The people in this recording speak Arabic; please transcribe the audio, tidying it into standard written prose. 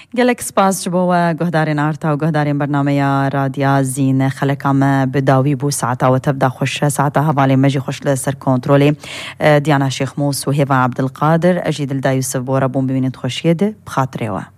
قالك سپاس جبوا قهدارين عرتا وقهدارين برنامج راديا زين خلك عم بداوي بو ساعتا وتبدا خوش ساعتا هفالي مجي خوش لسر كنترولي ديانا شيخ موس وهيفا عبد القادر أجيد الدا يوسف بورا بوم بمينت خوش يد بخاطريوا